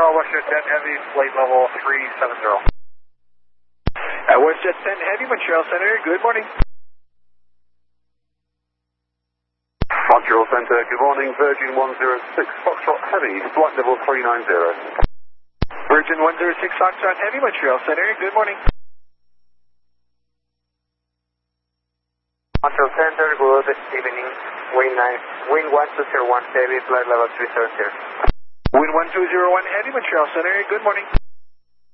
WestJet 10 Heavy, flight level 370. WestJet 10 Heavy, Montreal Center, good morning. Montreal Center, good morning, Virgin 106, Foxtrot Heavy, flight level 390. Virgin 106 Foxtrot Heavy, Montreal Center, good morning. Montreal Center, good evening, wind 1201 Heavy, flight level 330. Wind 1201 Heavy, Montreal Center, good morning.